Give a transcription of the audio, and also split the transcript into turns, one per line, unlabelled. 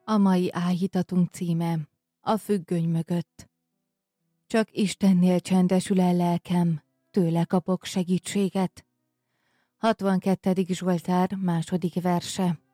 A mai áhítatunk címe: a függöny mögött. Csak Istennél csendesül el lelkem, tőle kapok segítséget. 62. Zsoltár 2. verse.